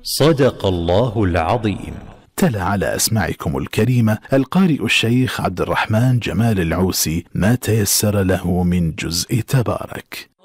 صدق الله العظيم. تلا على أسماعكم الكريمة القارئ الشيخ عبد الرحمن جمال العوسي ما تيسر له من جزء تبارك.